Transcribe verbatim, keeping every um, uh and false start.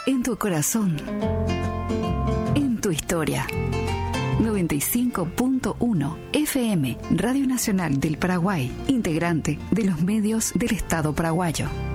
en tu corazón, en tu historia. noventa y cinco punto uno F M, Radio Nacional del Paraguay, integrante de los medios del Estado paraguayo.